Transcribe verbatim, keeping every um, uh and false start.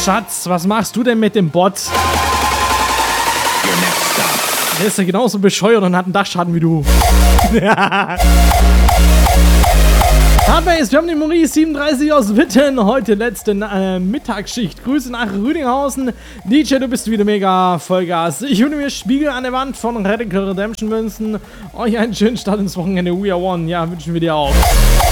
Schatz, was machst du denn mit dem Bot? Der ist ja genauso bescheuert und hat einen Dachschaden wie du. Hardbase, wir haben den Maurice siebenunddreißig aus Witten. Heute letzte äh, Mittagsschicht. Grüße nach Rüdinghausen. D J, du bist wieder mega Vollgas. Ich würde mir Spiegel an der Wand von Radical Redemption wünschen. Euch einen schönen Start ins Wochenende. We are one. Ja, wünschen wir dir auch.